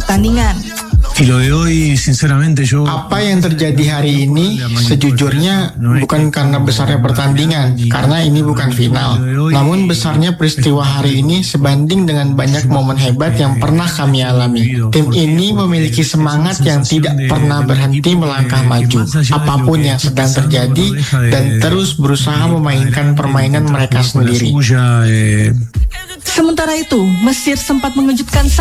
pertandingan. Apa yang terjadi hari ini sejujurnya bukan karena besarnya pertandingan, karena ini bukan final. Namun besarnya peristiwa hari ini sebanding dengan banyak momen hebat yang pernah kami alami. Tim ini memiliki semangat yang tidak pernah berhenti melangkah maju, apapun yang sedang terjadi, dan terus berusaha memainkan permainan mereka sendiri. Sementara itu, Mesir sempat mengejutkan